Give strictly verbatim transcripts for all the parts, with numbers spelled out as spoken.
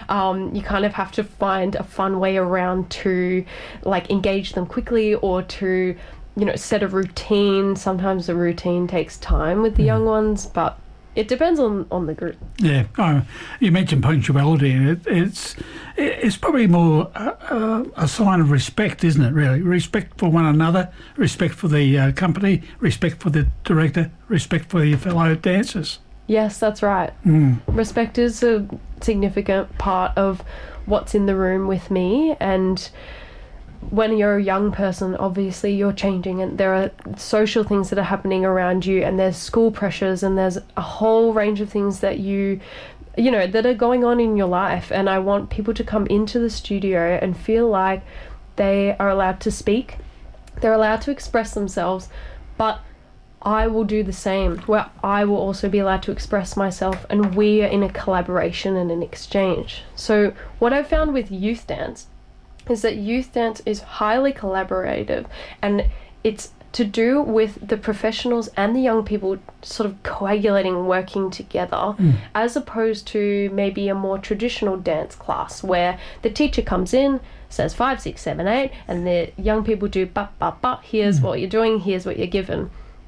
Um, you kind of have to find a fun way around to like engage them quickly, or to, you know, set a routine. Sometimes the routine takes time with the young ones, but it depends on, on the group. Yeah, oh, you mentioned punctuality, and it, it's it's probably more a, a sign of respect, isn't it? Really, respect for one another, respect for the uh, company, respect for the director, respect for your fellow dancers. Yes, that's right. Mm. Respect is a significant part of what's in the room with me, and when you're a young person, obviously you're changing, and there are social things that are happening around you, and there's school pressures, and there's a whole range of things that you you know that are going on in your life. And I want people to come into the studio and feel like they are allowed to speak, they're allowed to express themselves, but I will do the same, where I will also be allowed to express myself, and we are in a collaboration and an exchange. So what I've found with youth dance is that youth dance is highly collaborative, and it's to do with the professionals and the young people sort of coagulating, working together, mm. as opposed to maybe a more traditional dance class where the teacher comes in, says five, six, seven, eight, and the young people do ba ba ba. Here's mm. what you're doing. Here's what you're given.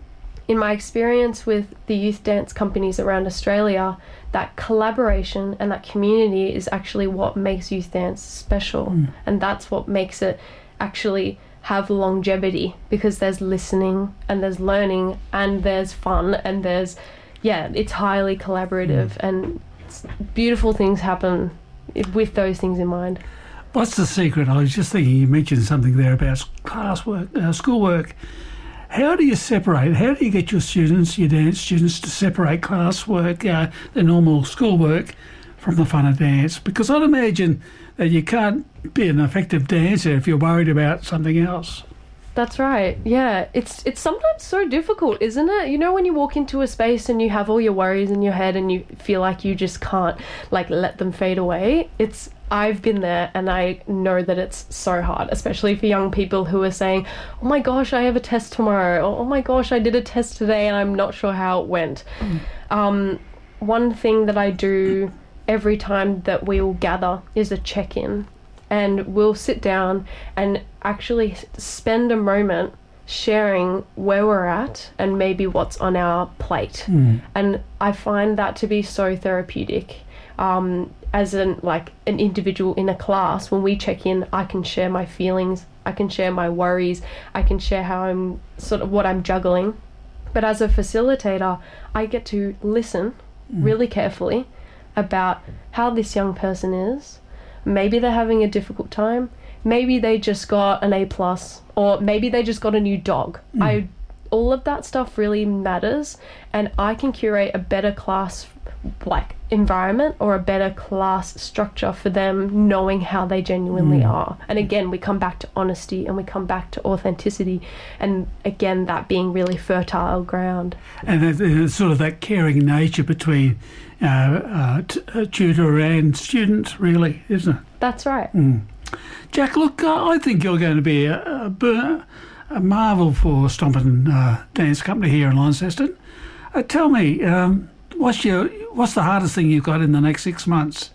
In my experience with the youth dance companies around Australia, that collaboration and that community is actually what makes youth dance special. Mm. And that's what makes it actually have longevity, because there's listening and there's learning and there's fun and there's, yeah, it's highly collaborative, mm. and it's, beautiful things happen with those things in mind. What's the secret? I was just thinking, you mentioned something there about classwork, uh, schoolwork. How do you separate? How do you get your students, your dance students, to separate classwork, uh, the normal schoolwork, from the fun of dance? Because I'd imagine that you can't be an effective dancer if you're worried about something else. That's right. Yeah, it's it's sometimes so difficult, isn't it? You know, when you walk into a space and you have all your worries in your head and you feel like you just can't like let them fade away. It's I've been there, and I know that it's so hard, especially for young people who are saying, oh my gosh, I have a test tomorrow, or oh my gosh, I did a test today and I'm not sure how it went. Mm. Um, one thing that I do every time that we will gather is a check-in, and we'll sit down and actually spend a moment sharing where we're at and maybe what's on our plate. Mm. And I find that to be so therapeutic. Um, as an like an individual in a class, when we check in, I can share my feelings, I can share my worries, I can share how I'm sort of what I'm juggling. But as a facilitator, I get to listen mm. really carefully about how this young person is. Maybe they're having a difficult time, maybe they just got an A plus, or maybe they just got a new dog. Mm. I all of that stuff really matters, and I can curate a better class like environment or a better class structure for them, knowing how they genuinely mm. are. And again, we come back to honesty and we come back to authenticity, and again, that being really fertile ground. And there's sort of that caring nature between uh, uh, t- uh, tutor and student, really, isn't it? That's right. Mm. Jack, look, uh, I think you're going to be a, a, a marvel for Stompin uh, Dance Company here in Launceston. Uh, tell me, um, What's your What's the hardest thing you've got in the next six months?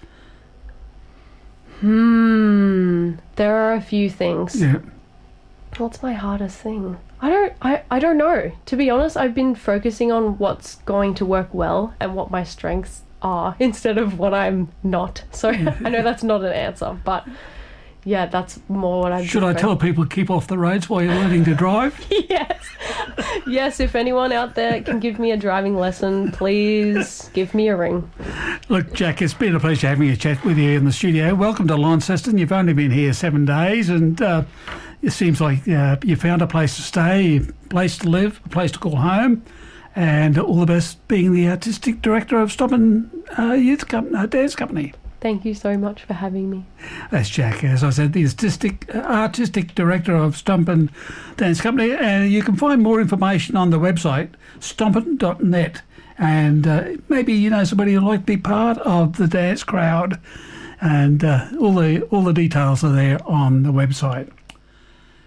Hmm. There are a few things. Yeah. What's my hardest thing? I don't. I, I don't know. To be honest, I've been focusing on what's going to work well and what my strengths are instead of what I'm not. So I know that's not an answer, but yeah, that's more what I. Should I tell people keep off the roads while you're learning to drive? Yes. Yes, if anyone out there can give me a driving lesson, please give me a ring. Look, Jack, it's been a pleasure having a chat with you in the studio. Welcome to Launceston. You've only been here seven days, and uh, it seems like uh, you found a place to stay, a place to live, a place to call home, and all the best being the artistic director of Stompin uh, Youth Com- uh, Dance Company. Thank you so much for having me. That's Jack, as I said, the artistic, uh, artistic director of Stompin Dance Company. And you can find more information on the website, stompin dot net. And uh, maybe you know somebody who'd like to be part of the dance crowd. And uh, all the all the details are there on the website.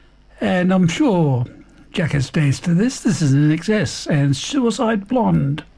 And I'm sure Jack has danced to this. This is In Excess and Suicide Blonde.